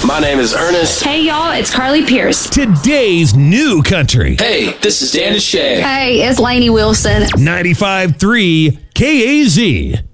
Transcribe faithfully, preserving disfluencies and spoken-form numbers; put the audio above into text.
My name is Ernest. Hey, y'all, it's Carly Pierce. Today's new country. Hey, this is Dan Shay. Hey, it's Lainey Wilson. ninety-five point three K A Z.